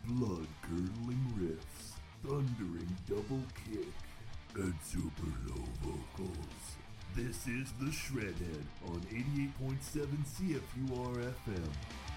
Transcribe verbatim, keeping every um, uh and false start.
blood-curdling riffs, thundering double kick, and super low vocals. This is The Shredhead on eighty-eight point seven C F U R F M.